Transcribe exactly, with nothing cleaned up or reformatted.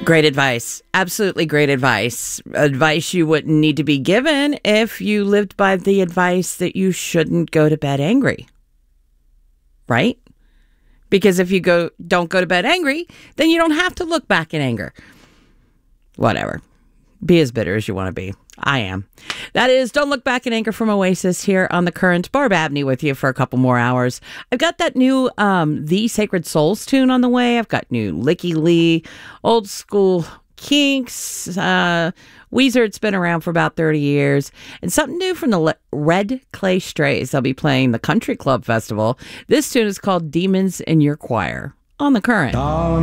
Great advice. Absolutely great advice. Advice you wouldn't need to be given if you lived by the advice that you shouldn't go to bed angry. Right? Because if you go don't go to bed angry, then you don't have to look back in anger. Whatever. Be as bitter as you want to be. I am. That is Don't Look Back in Anger from Oasis here on The Current. Barb Abney with you for a couple more hours. I've got that new um, The Sacred Souls tune on the way. I've got new Licky Lee, old school Kinks, uh, Weezer. It's been around for about thirty years. And something new from the Le- Red Clay Strays. They'll be playing the Country Club Festival. This tune is called Demons in Your Choir on The Current.